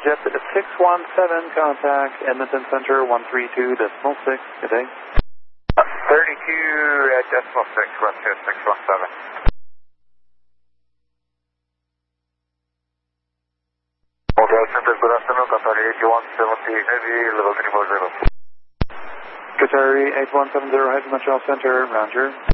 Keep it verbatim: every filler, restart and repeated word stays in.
Jet six one seven, contact Edmonton Center one three two decimal six. Good day. thirty-two at decimal six, one two six one seven. Hotel Center, good afternoon, Qatari eight one seven zero Heavy, level three four zero. Qatari eight one seven zero, Heavy, Montreal Center, Roger.